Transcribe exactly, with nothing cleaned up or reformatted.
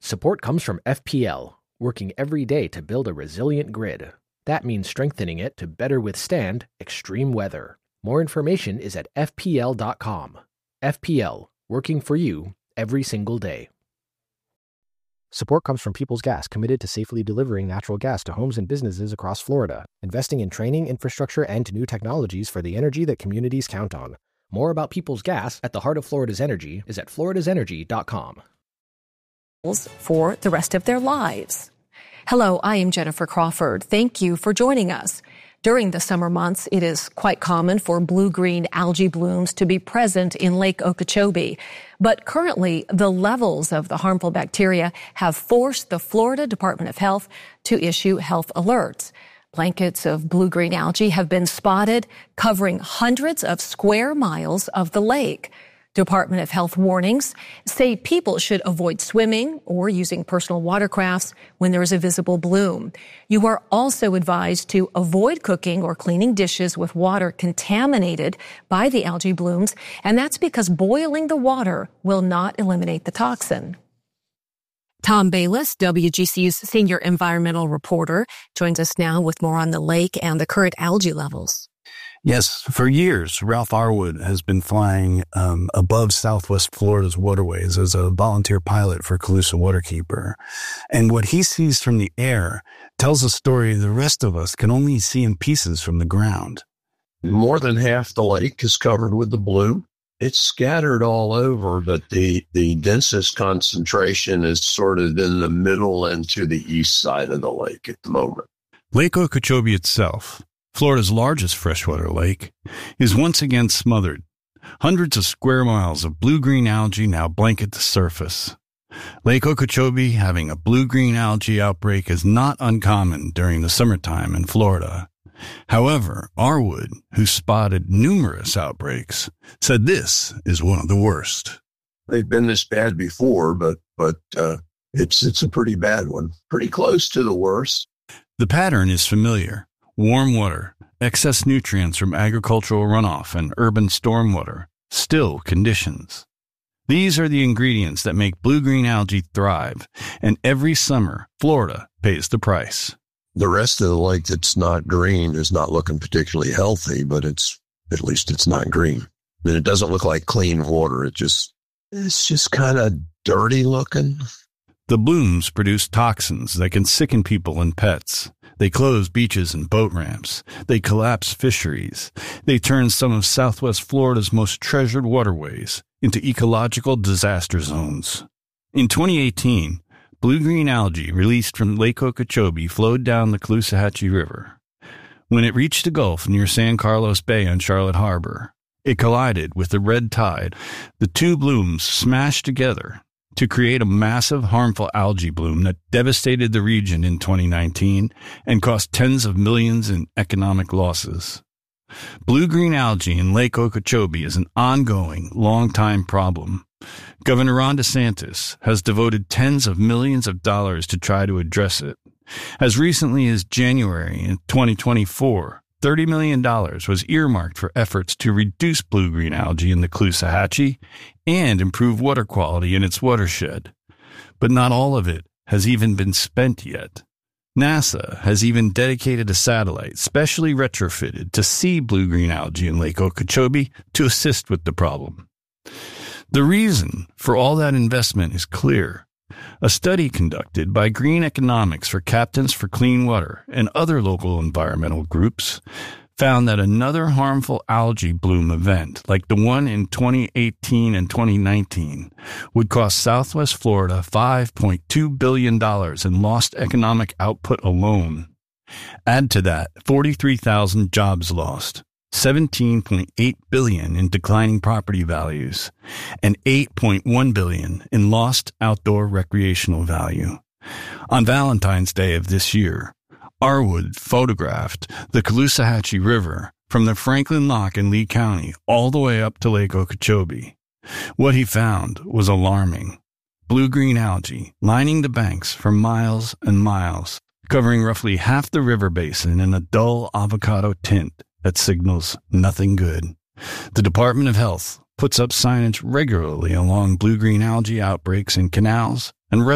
Support comes from F P L, working every day to build a resilient grid. That means strengthening it to better withstand extreme weather. More information is at F P L dot com. F P L, working for you every single day. Support comes from Peoples Gas, committed to safely delivering natural gas to homes and businesses across Florida, investing in training, infrastructure, and new technologies for the energy that communities count on. More about Peoples Gas at the heart of Florida's energy is at floridas energy dot com. For the rest of their lives. Hello, I am Jennifer Crawford. Thank you for joining us. During the summer months, it is quite common for blue-green algae blooms to be present in Lake Okeechobee. But currently, the levels of the harmful bacteria have forced the Florida Department of Health to issue health alerts. Blankets of blue-green algae have been spotted covering hundreds of square miles of the lake. Department of Health warnings say people should avoid swimming or using personal watercrafts when there is a visible bloom. You are also advised to avoid cooking or cleaning dishes with water contaminated by the algae blooms, and that's because boiling the water will not eliminate the toxin. Tom Bayless, W G C U's senior environmental reporter, joins us now with more on the lake and the current algae levels. Yes, for years, Ralph Arwood has been flying um, above Southwest Florida's waterways as a volunteer pilot for Colusa Waterkeeper. And what he sees from the air tells a story the rest of us can only see in pieces from the ground. More than half the lake is covered with the bloom. It's scattered all over, but the, the densest concentration is sort of in the middle and to the east side of the lake at the moment. Lake Okeechobee itself, Florida's largest freshwater lake, is once again smothered. Hundreds of square miles of blue-green algae now blanket the surface. Lake Okeechobee having a blue-green algae outbreak is not uncommon during the summertime in Florida. However, Arwood, who spotted numerous outbreaks, said this is one of the worst. They've been this bad before, but but uh, it's it's a pretty bad one, pretty close to the worst. The pattern is familiar. Warm water, excess nutrients from agricultural runoff, and urban stormwater, still conditions. These are the ingredients that make blue-green algae thrive, and every summer, Florida pays the price. The rest of the lake that's not green is not looking particularly healthy, but it's at least it's not green. And it doesn't look like clean water. It just it's just kind of dirty looking. The blooms produce toxins that can sicken people and pets. They close beaches and boat ramps. They collapse fisheries. They turn some of Southwest Florida's most treasured waterways into ecological disaster zones. In twenty eighteen, blue-green algae released from Lake Okeechobee flowed down the Caloosahatchee River. When it reached the Gulf near San Carlos Bay on Charlotte Harbor, it collided with the red tide. The two blooms smashed together to create a massive, harmful algae bloom that devastated the region in twenty nineteen and cost tens of millions in economic losses. Blue-green algae in Lake Okeechobee is an ongoing, long-time problem. Governor Ron DeSantis has devoted tens of millions of dollars to try to address it. As recently as January in twenty twenty-four, thirty million dollars was earmarked for efforts to reduce blue-green algae in the Caloosahatchee and improve water quality in its watershed. But not all of it has even been spent yet. NASA has even dedicated a satellite specially retrofitted to see blue-green algae in Lake Okeechobee to assist with the problem. The reason for all that investment is clear. A study conducted by Green Economics for Captains for Clean Water and other local environmental groups found that another harmful algae bloom event, like the one in twenty eighteen and twenty nineteen, would cost Southwest Florida five point two billion dollars in lost economic output alone. Add to that forty-three thousand jobs lost, seventeen point eight billion dollars in declining property values, and eight point one billion dollars in lost outdoor recreational value. On Valentine's Day of this year, Arwood photographed the Caloosahatchee River from the Franklin Lock in Lee County all the way up to Lake Okeechobee. What he found was alarming. Blue-green algae lining the banks for miles and miles, covering roughly half the river basin in a dull avocado tint that signals nothing good. The Department of Health puts up signage regularly along blue-green algae outbreaks in canals,